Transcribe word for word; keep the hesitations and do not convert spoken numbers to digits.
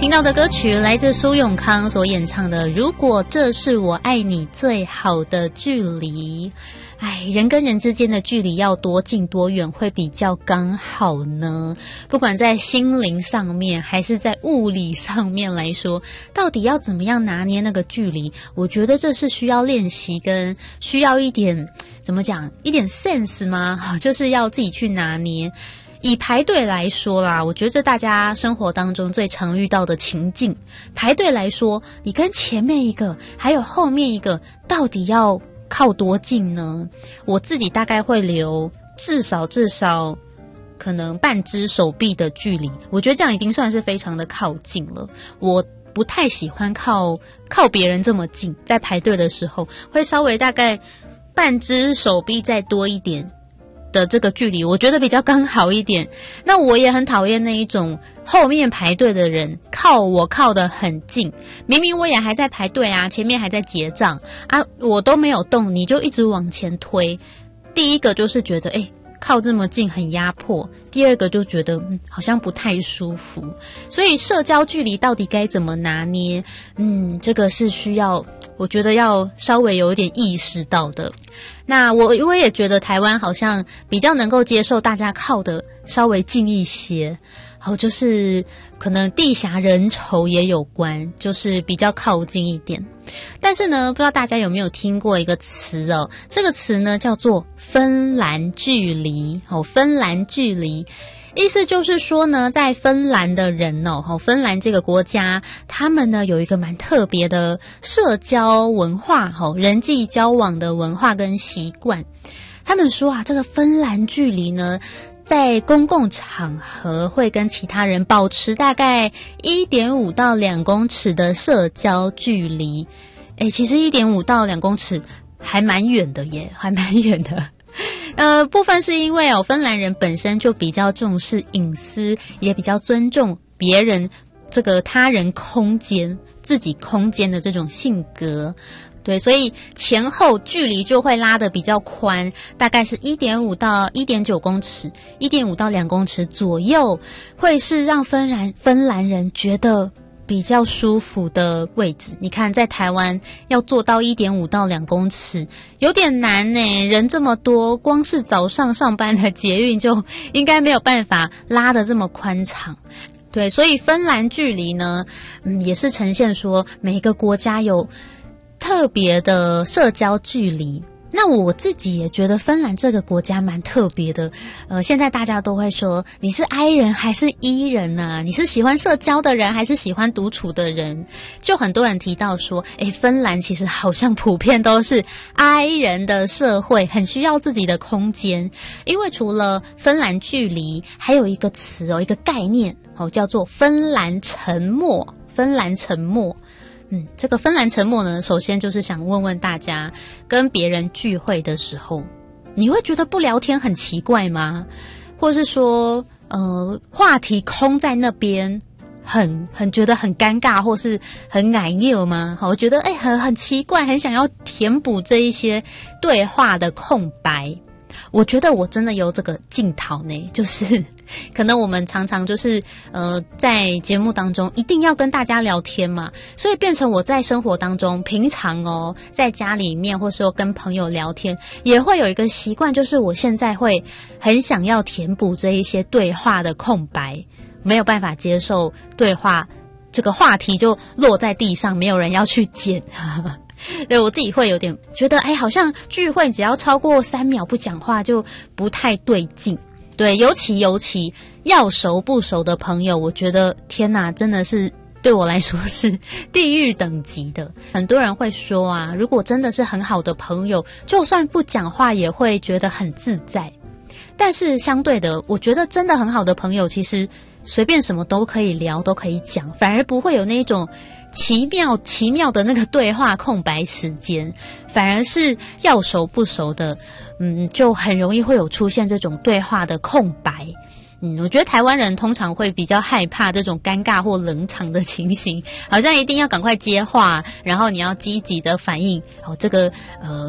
听到的歌曲来自苏永康所演唱的《如果这是我爱你最好的距离》。哎，人跟人之间的距离要多近多远会比较刚好呢？不管在心灵上面还是在物理上面来说，到底要怎么样拿捏那个距离？我觉得这是需要练习跟需要一点怎么讲，一点 sense 吗？就是要自己去拿捏。以排队来说啦，我觉得这大家生活当中最常遇到的情境。排队来说，你跟前面一个还有后面一个到底要靠多近呢？我自己大概会留至少至少可能半只手臂的距离，我觉得这样已经算是非常的靠近了。我不太喜欢靠靠别人这么近，在排队的时候会稍微大概半只手臂再多一点的这个距离，我觉得比较刚好一点。那我也很讨厌那一种后面排队的人靠我靠得很近，明明我也还在排队啊，前面还在结账啊，我都没有动，你就一直往前推。第一个就是觉得诶靠这么近很压迫，第二个就觉得嗯好像不太舒服。所以社交距离到底该怎么拿捏，嗯这个是需要我觉得要稍微有一点意识到的。那我我也觉得台湾好像比较能够接受大家靠的稍微近一些，好，就是可能地狭人稠也有关，就是比较靠近一点。但是呢，不知道大家有没有听过一个词哦，这个词呢叫做芬兰距离。哦，芬兰距离意思就是说呢，在芬兰的人哦，芬兰这个国家，他们呢有一个蛮特别的社交文化，人际交往的文化跟习惯。他们说啊，这个芬兰距离呢，在公共场合会跟其他人保持大概 一点五到两公尺的社交距离。诶，其实 一点五到两公尺还蛮远的耶，还蛮远的。呃，部分是因为哦，芬兰人本身就比较重视隐私，也比较尊重别人这个他人空间、自己空间的这种性格。对，所以前后距离就会拉得比较宽，大概是 一点五到一点九公尺 ,一点五到两公尺左右，会是让芬兰芬兰人觉得比较舒服的位置。你看在台湾要做到 一点五到两公尺有点难耶，人这么多，光是早上上班的捷运就应该没有办法拉得这么宽敞。对，所以芬兰距离呢，嗯，也是呈现说每一个国家有特别的社交距离。那我自己也觉得芬兰这个国家蛮特别的，呃，现在大家都会说你是 I 人还是 E 人啊？你是喜欢社交的人还是喜欢独处的人？就很多人提到说，诶，芬兰其实好像普遍都是 I 人的社会，很需要自己的空间。因为除了芬兰距离，还有一个词哦，一个概念哦，叫做芬兰沉默。芬兰沉默。嗯，这个芬兰沉默呢，首先就是想问问大家，跟别人聚会的时候，你会觉得不聊天很奇怪吗？或是说，呃，话题空在那边，很很觉得很尴尬，或是很矮拗吗？好，我觉得哎，很很奇怪，很想要填补这一些对话的空白。我觉得我真的有这个镜头呢，就是可能我们常常就是呃在节目当中一定要跟大家聊天嘛，所以变成我在生活当中平常哦，在家里面或是说跟朋友聊天，也会有一个习惯，就是我现在会很想要填补这一些对话的空白，没有办法接受对话这个话题就落在地上，没有人要去捡。对，我自己会有点觉得，哎，好像聚会只要超过三秒不讲话就不太对劲。对，尤其尤其要熟不熟的朋友，我觉得天哪，真的是对我来说是地狱等级的。很多人会说啊，如果真的是很好的朋友，就算不讲话也会觉得很自在。但是相对的，我觉得真的很好的朋友，其实随便什么都可以聊，都可以讲，反而不会有那种奇妙奇妙的那个对话空白时间，反而是要熟不熟的，嗯，就很容易会有出现这种对话的空白。嗯，我觉得台湾人通常会比较害怕这种尴尬或冷场的情形，好像一定要赶快接话，然后你要积极的反应，哦，这个呃